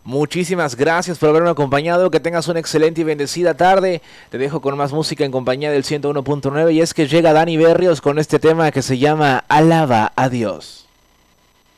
Muchísimas gracias por haberme acompañado. Que tengas una excelente y bendecida tarde. Te dejo con más música en compañía del 101.9 y es que llega Dani Berrios con este tema que se llama Alaba a Dios.